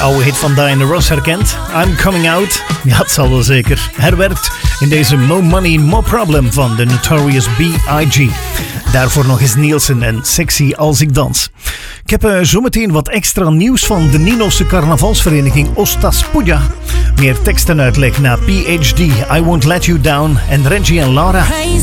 oude hit van Diana Ross herkent? I'm Coming Out? Ja, het zal wel zeker. Herwerkt in deze More Money, More Problem van de Notorious B.I.G. Daarvoor nog eens Nielsen en Sexy als ik dans. Ik heb zometeen wat extra nieuws van de Ninose carnavalsvereniging Ostas Puglia. Meer tekst en uitleg naar PhD, I Won't Let You Down en Reggie en Laura.